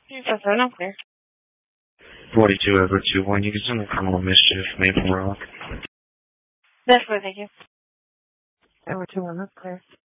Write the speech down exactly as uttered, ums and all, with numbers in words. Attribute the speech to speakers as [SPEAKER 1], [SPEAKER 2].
[SPEAKER 1] three five seven, I'm clear.
[SPEAKER 2] forty-two over two one, you can send the criminal mischief, Maple Rock.
[SPEAKER 1] That's good, thank you.
[SPEAKER 3] Over two one, that's clear.